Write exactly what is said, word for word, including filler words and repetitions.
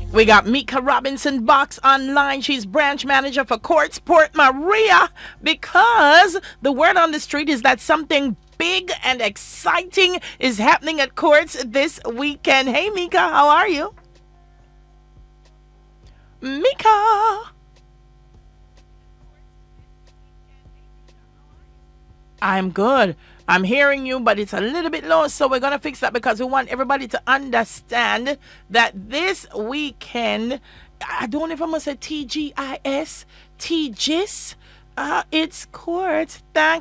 We got Mika Robinson Box online. She's branch manager for Courts Port Maria because the word on the street is that something big and exciting is happening at Courts this weekend. Hey, Mika, how are you? Mika. I'm good. I'm hearing you, but it's a little bit low, so we're going to fix that because we want everybody to understand that this weekend, I don't know if I'm going to say T G I S, T G I S, uh, it's Courts